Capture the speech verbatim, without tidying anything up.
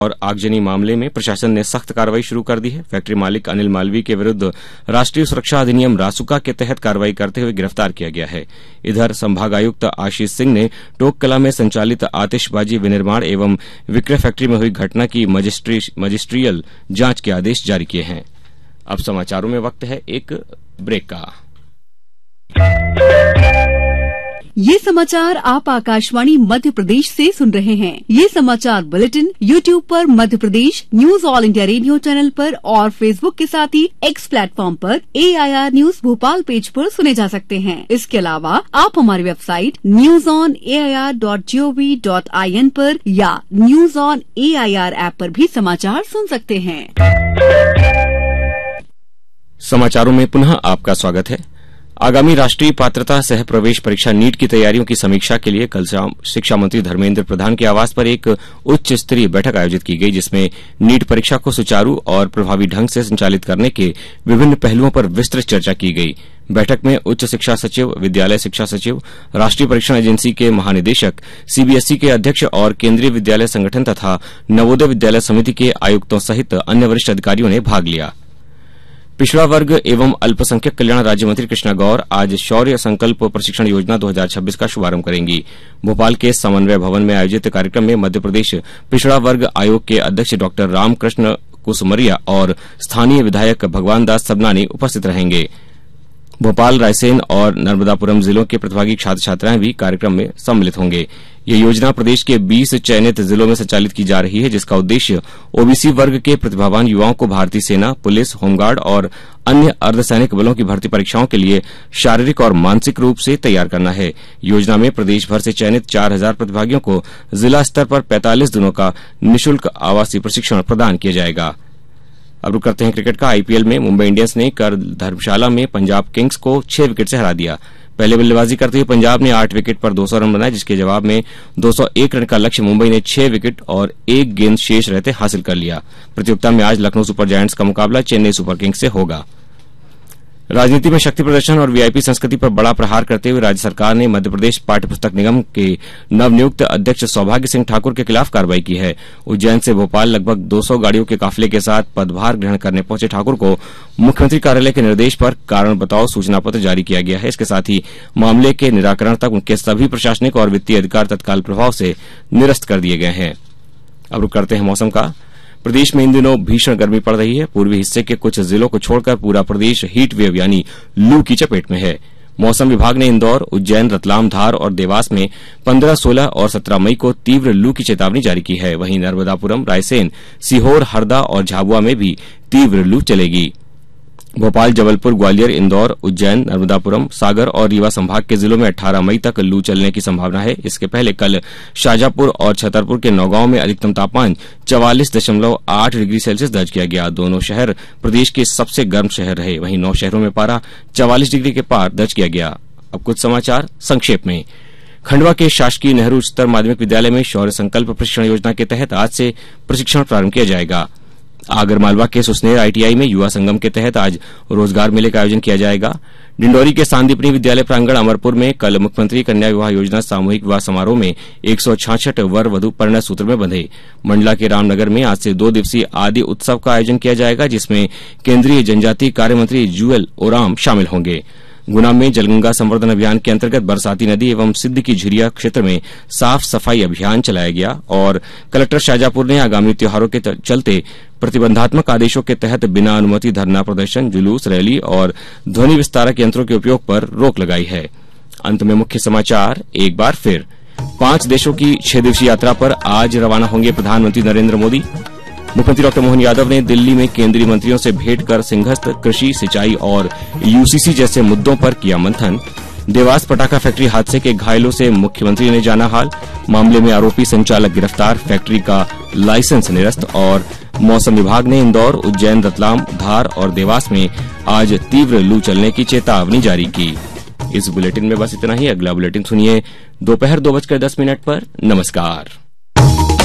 और आगजनी मामले में प्रशासन ने सख्त कार्रवाई शुरू कर दी है। फैक्ट्री मालिक अनिल मालवीय के विरुद्ध राष्ट्रीय सुरक्षा अधिनियम रासुका के तहत कार्रवाई करते हुए गिरफ्तार किया गया है। इधर संभागायुक्त आशीष सिंह ने टोक कला में संचालित आतिशबाजी विनिर्माण एवं विक्रय फैक्ट्री में हुई घटना की मजिस्ट्री, मजिस्ट्रियल जांच के आदेश जारी किए हैं। अब समाचारों में वक्त है एक ब्रेक का। ये समाचार आप आकाशवाणी मध्य प्रदेश से सुन रहे हैं। ये समाचार बुलेटिन यूट्यूब पर Madhya Pradesh news all India radio channel पर और फेसबुक के साथ ही एक्स प्लेटफॉर्म पर ए I R news Bhopal page पर सुने जा सकते हैं। इसके अलावा आप हमारी website news on A I R dot G O V dot I N पर या news on A I R app पर भी समाचार सुन सकते हैं। समाचारों में पुनः आपका स्वागत है। आगामी राष्ट्रीय पात्रता सह प्रवेश परीक्षा नीट की तैयारियों की समीक्षा के लिए कल शाम शिक्षा मंत्री धर्मेंद्र प्रधान के आवास पर एक उच्च स्तरीय बैठक आयोजित की गई, जिसमें नीट परीक्षा को सुचारू और प्रभावी ढंग से संचालित करने के विभिन्न पहलुओं पर विस्तृत चर्चा की गई। बैठक में उच्च शिक्षा सचिव, विद्यालय शिक्षा सचिव, राष्ट्रीय परीक्षण एजेंसी के महानिदेशक, सी बी एस ई के अध्यक्ष और केंद्रीय विद्यालय संगठन तथा नवोदय विद्यालय समिति के आयुक्तों सहित अन्य वरिष्ठ अधिकारियों ने भाग लिया। पिछड़ा वर्ग एवं अल्पसंख्यक कल्याण राज्य मंत्री कृष्णा गौर आज शौर्य संकल्प प्रशिक्षण योजना दो हज़ार छब्बीस का शुभारंभ करेंगी। भोपाल के समन्वय भवन में आयोजित कार्यक्रम में मध्य प्रदेश पिछड़ा वर्ग आयोग के अध्यक्ष डॉक्टर रामकृष्ण कुसमरिया और स्थानीय विधायक भगवान दास सबनानी उपस्थित रहेंगे। भोपाल, रायसेन और नर्मदापुरम जिलों के प्रतिभागी छात्र छात्राएं भी कार्यक्रम में सम्मिलित होंगे। यह योजना प्रदेश के बीस चयनित जिलों में संचालित की जा रही है, जिसका उद्देश्य ओबीसी वर्ग के प्रतिभावान युवाओं को भारतीय सेना, पुलिस, होमगार्ड और अन्य अर्धसैनिक बलों की भर्ती परीक्षाओं के लिए शारीरिक और मानसिक रूप से तैयार करना है। योजना में प्रदेश भर से चयनित चार हजार प्रतिभागियों को जिला स्तर पर पैंतालीस दिनों का निःशुल्क आवासीय प्रशिक्षण प्रदान किया जाएगा। अब रुक करते हैं क्रिकेट का। आईपीएल में मुंबई इंडियंस ने कल धर्मशाला में पंजाब किंग्स को छह विकेट से हरा दिया। पहले बल्लेबाजी करते हुए पंजाब ने आठ विकेट पर दो सौ रन बनाए, जिसके जवाब में दो सौ एक रन का लक्ष्य मुंबई ने छह विकेट और एक गेंद शेष रहते हासिल कर लिया। प्रतियोगिता में आज लखनऊ सुपर जायंट्स का मुकाबला चेन्नई सुपर किंग्स से होगा। राजनीति में शक्ति प्रदर्शन और वीआईपी संस्कृति पर बड़ा प्रहार करते हुए राज्य सरकार ने मध्य प्रदेश पाठ्य पुस्तक निगम के नवनियुक्त अध्यक्ष सौभाग्य सिंह ठाकुर के खिलाफ कार्रवाई की है। उज्जैन से भोपाल लगभग दो सौ गाड़ियों के काफिले के साथ पदभार ग्रहण करने पहुंचे ठाकुर को मुख्यमंत्री कार्यालय के निर्देश पर कारण बताओ सूचना पत्र जारी किया गया है। इसके साथ ही मामले के निराकरण तक उनके सभी प्रशासनिक और वित्तीय अधिकार तत्काल प्रभाव से निरस्त कर दिए गए हैं। अब रुक करते हैं मौसम का। प्रदेश में इन दिनों भीषण गर्मी पड़ रही है। पूर्वी हिस्से के कुछ जिलों को छोड़कर पूरा प्रदेश हीट वेव यानी लू की चपेट में है। मौसम विभाग ने इंदौर, उज्जैन, रतलाम, धार और देवास में पंद्रह, सोलह और सत्रह मई को तीव्र लू की चेतावनी जारी की है। वहीं नर्मदापुरम, रायसेन, सीहोर, हरदा और झाबुआ में भी तीव्र लू चलेगी। भोपाल, जबलपुर, ग्वालियर, इंदौर, उज्जैन, नर्मदापुरम, सागर और रीवा संभाग के जिलों में अठारह मई तक लू चलने की संभावना है। इसके पहले कल शाजापुर और छतरपुर के नौगांव में अधिकतम तापमान चवालीस दशमलव आठ डिग्री सेल्सियस दर्ज किया गया। दोनों शहर प्रदेश के सबसे गर्म शहर रहे। वहीं नौ शहरों में पारा चवालीस डिग्री के पार दर्ज किया गया। अब कुछ समाचार संक्षेप में। खंडवा के शासकीय नेहरू उच्चतर माध्यमिक विद्यालय में शौर्य संकल्प प्रशिक्षण योजना के तहत आज से प्रशिक्षण प्रारंभ किया जाएगा। आगरमालवा के सुसनेर आईटीआई में युवा संगम के तहत आज रोजगार मेले का आयोजन किया जाएगा। डिंडौरी के सांदीपनी विद्यालय प्रांगण अमरपुर में कल मुख्यमंत्री कन्या विवाह योजना सामूहिक विवाह समारोह में एक सौ छियासठ वर वधु परिणय सूत्र में बंधे। मंडला के रामनगर में आज से दो दिवसीय आदि उत्सव का आयोजन किया जाएगा, जिसमें केंद्रीय जनजातीय कार्य मंत्री जुएल ओराम शामिल होंगे। गुना में जलगंगा संवर्धन अभियान के अंतर्गत बरसाती नदी एवं सिद्ध की झिरिया क्षेत्र में साफ सफाई अभियान चलाया गया और कलेक्टर शाजापुर ने आगामी त्योहारों के चलते प्रतिबंधात्मक आदेशों के तहत बिना अनुमति धरना प्रदर्शन, जुलूस, रैली और ध्वनि विस्तारक यंत्रों के उपयोग पर रोक लगाई है। अंत में मुख्य समाचार एक बार फिर। पांच देशों की छह दिवसीय यात्रा पर आज रवाना होंगे प्रधानमंत्री नरेंद्र मोदी। मुख्यमंत्री डॉक्टर मोहन यादव ने दिल्ली में केंद्रीय मंत्रियों से भेंट कर सिंहस्थ, कृषि, सिंचाई और यूसीसी जैसे मुद्दों पर किया मंथन। देवास पटाखा फैक्ट्री हादसे के घायलों से मुख्यमंत्री ने जाना हाल। मामले में आरोपी संचालक गिरफ्तार, फैक्ट्री का लाइसेंस निरस्त। और मौसम विभाग ने इंदौर, उज्जैन, रतलाम, धार और देवास में आज तीव्र लू चलने की चेतावनी जारी की। इस बुलेटिन में बस इतना ही। अगला बुलेटिन सुनिए दोपहर दो बजकर दस मिनट पर। नमस्कार।